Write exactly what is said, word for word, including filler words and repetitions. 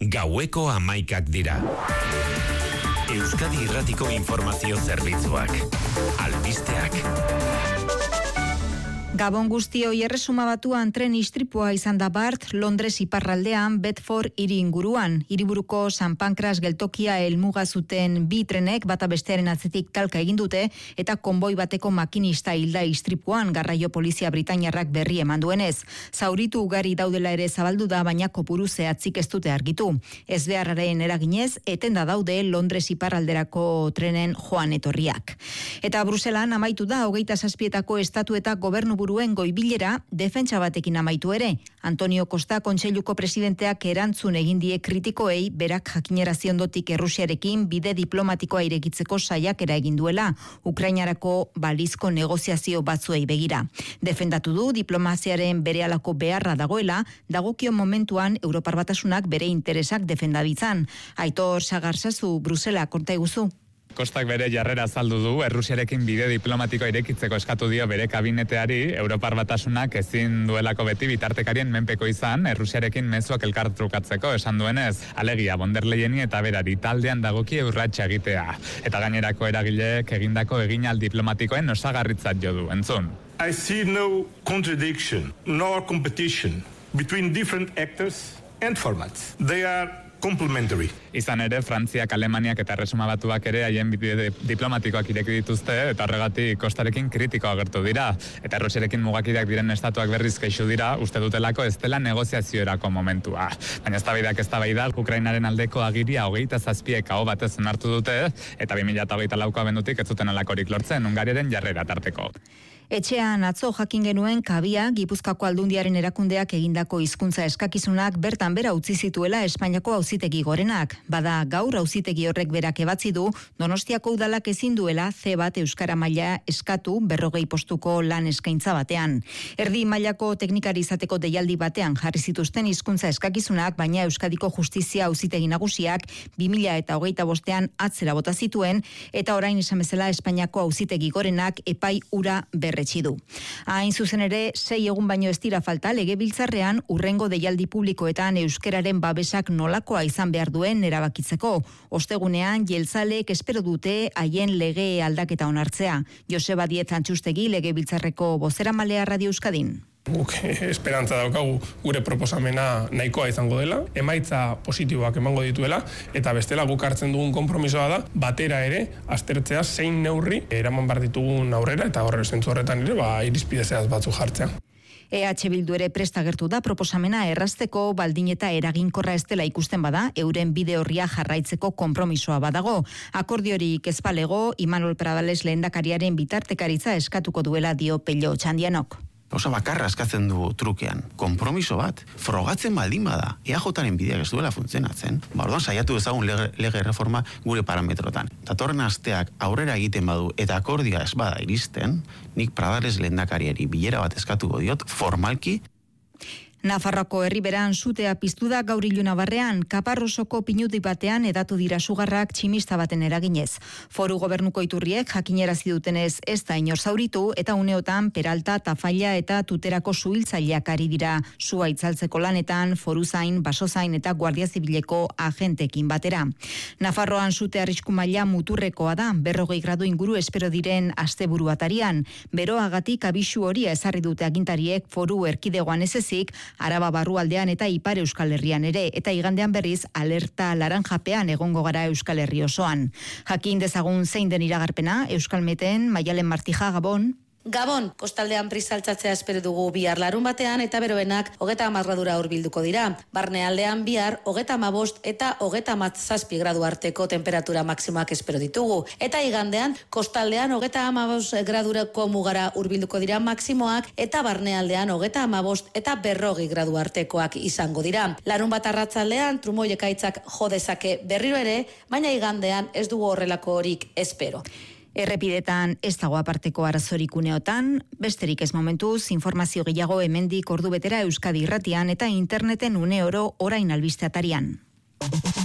Gaueko hamaikak dira. Euskadi Irratiko Informazio Zerbitzuak. Albisteak. Gabon guztioi, Erresuma Batuan tren istripua izan da bart, Londres iparraldean, Bedford hiri inguruan. Hiriburuko San Pancras geltokia helmuga zuten bi trenek bata bestearen atzetik talka egin dute eta konboi bateko makinista hilda istripuan, garraio polizia britainiarrak berri eman duenez. Zauritu ugari daudela ere zabaldu da, baina kopuru zehatzik ez dute argitu. Ezbeharraren eraginez, etenda daude Londres iparralderako trenen joan etorriak. Eta Bruselan amaitu da hogeita zazpietako estatu eta gobernu buruen goibilera defentsa batekin amaitu ere. Antonio Costa kontseiluko presidenteak erantzun egin die kritikoei berak jakinarazi ondotik Errusiarekin bide diplomatikoa irekitzeko saiakera egin duela Ukrainarako balizko negoziazio batzuei begira. Defendatu du diplomaziaren berehalako beharra dagoela, dagokion momentuan Europar Batasunak bere interesak defenda ditzan. Aitor Sagarzazu, Brusela, konta iguzu. Kostak bere jarrera azaldu du, Errusiarekin bide diplomatikoa irekitzeko eskatu dio bere kabineteari, Europar Batasunak ezin duelako beti bitartekarien menpeko izan, Errusiarekin mezuak elkartrukatzeko esan duenez, alegia von der Leyeni eta berari taldean dagoki urratsa egitea. Eta gainerako eragileek egindako eginal diplomatikoen osagarritzat jo du, entzun. I see no contradiction nor competition between different actors and formats. They are complementary. Izan ere, Frantziak, Alemaniak eta Erresuma Batuak ere haien bide diplomatikoak ireki dituzte eta horregatik Kostarekin kritiko agertu dira. Eta Errusiarekin mugakideak diren estatuak berriz kexu dira, uste dutelako ez dela negoziazioerako momentua. Baina eztabaidak eztabaidak Ukrainaren aldeko agiria hogeita zazpiek aho batez onartu dute eta bi mila hogeita lauko abendutik ez zuten halakorik lortzen Hungariaren jarrera tarteko. Etxean atzo jakin genuen Kabia, Gipuzkoako Aldundiaren erakundeak egindako hizkuntza eskakizunak bertan bera utzi zituela Espainiako auzitegi gorenak. Bada gaur auzitegi horrek berak ebatzi du Donostiako udalak ezin duela ce bat euskara maila eskatu berrogei postuko lan eskaintza batean. Erdi mailako teknikari izateko deialdi batean jarri zituzten hizkuntza eskakizunak, baina Euskadiko Justizia Auzitegi Nagusiak bi mila hogeita bostean atzera bota zituen eta orain esan bezala Espainiako auzitegi gorenak epai ura ber du. Hain zuzen ere, sei egun baino ez dira falta legebiltzarrean urrengo deialdi publikoetan euskeraren babesak nolakoa izan behar duen erabakitzeko. Ostegunean, jeltzaleek espero dute haien lege aldaketa onartzea. Joseba Diez Antxustegi legebiltzarreko bozeramaileak Radio Euskadin. Guk esperantza daukagu gure proposamena nahikoa izango dela, emaitza positiboak emango dituela, eta bestela guk hartzen dugun konpromisoa da, batera ere, aztertzea zein neurri eraman behar ditugun aurrera, eta horre zentzu horretan ere, ba, irizpide zehaz batzu jartzea. E H Bildu ere prest agertu da proposamena errazteko, baldin eta eraginkorra ez dela ikusten bada, euren bide horria jarraitzeko konpromisoa badago. Akordiorik ez balego, Imanol Pradales lehendakariaren bitartekaritza eskatuko duela dio Pello Txandianok. Osa bakarra eskatzen du trukean, konpromiso bat, frogatzen baldin bada, E A Jaren bideak ez duela funtzionatzen, ba orduan saiatu ezagun lege, lege reforma gure parametrotan. Datorren asteak aurrera egiten badu eta akordioa ez bada iristen, nik Pradales lehendakariari bilera bat eskatuko diot formalki. Nafarroako herriberan sutea piztu da gaur ilunabarrean, Kaparrosoko pinuti batean edatu dira sugarrak tximista baten eraginez. Foru gobernuko iturriek jakinerazi dutenez ez da inor zauritu eta uneotan Peralta, Tafaila eta Tuterako suhiltzaileak ari dira sua itzaltzeko lanetan, foruzain, basozain eta guardia zibileko agentekin batera. Nafarroan sute arrisku maila muturrekoa da, berrogei gradu inguru espero diren asteburu atarian. Beroagatik abisu hori ezarri dute agintariek foru erkidegoan ez ezik, Araba barrualdean eta Ipar Euskal Herrian ere, eta igandean berriz alerta laranjapean egongo gara Euskal Herri osoan. Jakin dezagun zein den iragarpena, Euskalmeten, Maialen Martija, Gabon. Gabon, kostaldean prisaltzatzea espero dugu bihar larun batean eta beroenak hogeta hamar gradura hurbilduko dira. Barnealdean bihar hogeta hamabost eta hogeta hamazazpi gradu arteko temperatura maksimoak espero ditugu. Eta igandean, kostaldean hogeta hamabost gradurako mugara hurbilduko dira maksimoak eta barnealdean hogeta hamabost eta berrogi gradu artekoak izango dira. Larun bat arratzaldean, trumoi ekaitzak jo dezake berriro ere, baina igandean ez dugu horrelako horik espero. Errepidetan ez dago aparteko arazorik uneotan, besterik ez momentuz, informazio gehiago hemendik ordu betera Euskadi Irratian eta interneten une oro orain albiste atarian.